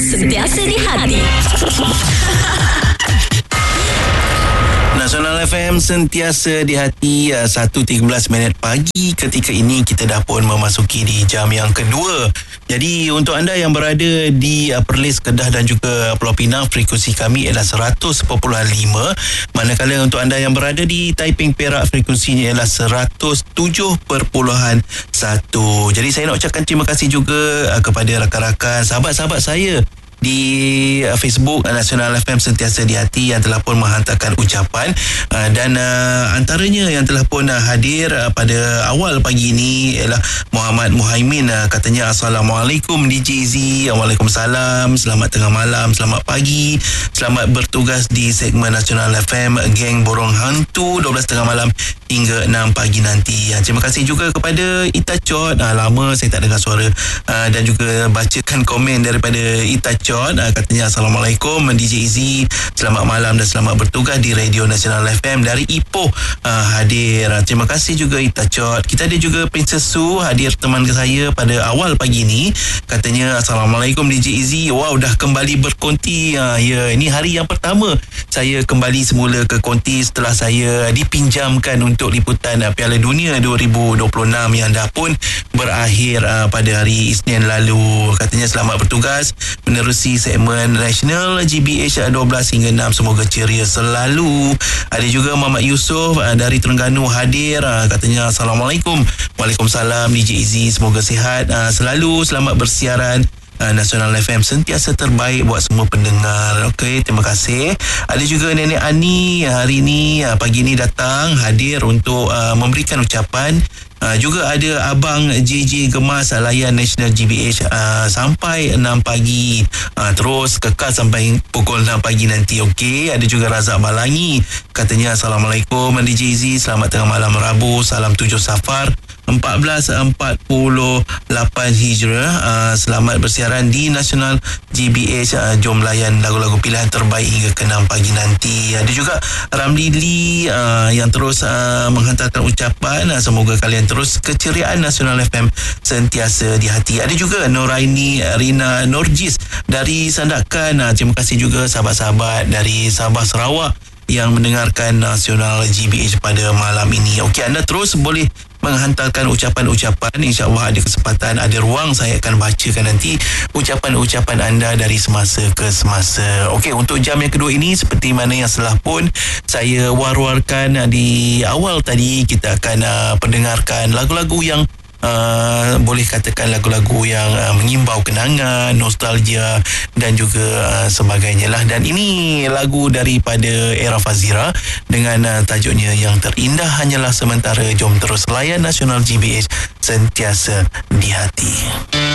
sentiasa di hati. Nasional FM sentiasa di hati. 1.13 pagi ketika ini kita dah pun memasuki di jam yang kedua. Jadi untuk anda yang berada di Perlis, Kedah dan juga Pulau Pinang, frekuensi kami ialah 100.5. Manakala untuk anda yang berada di Taiping, Perak, frekuensinya ialah 107.1. Jadi saya nak ucapkan terima kasih juga kepada rakan-rakan, sahabat-sahabat saya di Facebook Nasional FM sentiasa di hati yang telah pun menghantarkan ucapan, dan antaranya yang telah pun hadir pada awal pagi ini ialah Muhammad Muhaimin. Katanya Assalamualaikum DJ Z. Waalaikumsalam, selamat tengah malam, selamat pagi, selamat bertugas di segmen Nasional FM Geng Borong Hantu 12 tengah malam hingga 6 pagi nanti. Terima kasih juga kepada Ita Chot. Lama saya tak dengar suara, dan juga bacakan komen daripada Ita Chot. Katanya Assalamualaikum DJ Z, selamat malam dan selamat bertugas di Radio Nasional FM dari Ipoh, hadir. Terima kasih juga Ita Chot. Kita ada juga Princess Su hadir teman saya pada awal pagi ni. Katanya Assalamualaikum DJ Z. Wow, dah kembali berkonti. Ya, ini hari yang pertama saya kembali semula ke konti setelah saya dipinjamkan untuk liputan Piala Dunia 2026 yang dah pun berakhir pada hari Isnin lalu. Katanya selamat bertugas menerusi segmen National GBH 12 hingga 6. Semoga ceria selalu. Ada juga Muhammad Yusof dari Terengganu hadir. Katanya Assalamualaikum. Waalaikumsalam DJ Izzy, semoga sihat selalu. Selamat bersiaran. Nasional FM sentiasa terbaik buat semua pendengar. Okey, terima kasih. Ada juga Nenek Ani hari ini, pagi ni datang hadir untuk memberikan ucapan. Juga ada Abang JJ Gemas layan National GBH sampai 6 pagi, terus kekal sampai pukul 6 pagi nanti. Okey, ada juga Razak Balangi. Katanya Assalamualaikum DJ Z, selamat tengah malam Rabu, salam 7 Safar 1448 Hijrah. Selamat bersiaran di Nasional GBH. Jom layan lagu-lagu pilihan terbaik hingga ke 6 pagi nanti. Ada juga Ramli Lee yang terus menghantarkan ucapan. Semoga kalian terus keceriaan. Nasional FM sentiasa di hati. Ada juga Noraini Rina Norjis dari Sandakan. Terima kasih juga sahabat-sahabat dari Sabah, Sarawak yang mendengarkan Nasional GBH pada malam ini. Okey, anda terus boleh menghantarkan ucapan-ucapan. InsyaAllah ada kesempatan, ada ruang, saya akan bacakan nanti ucapan-ucapan anda dari semasa ke semasa. Okey, untuk jam yang kedua ini, seperti mana yang telah pun saya war-warkan di awal tadi, kita akan pendengarkan lagu-lagu yang boleh katakan lagu-lagu yang mengimbau kenangan, nostalgia dan juga sebagainya lah. Dan ini lagu daripada Era Fazira dengan tajuknya Yang Terindah Hanyalah Sementara. Jom terus layan Nasional GBH sentiasa di hati.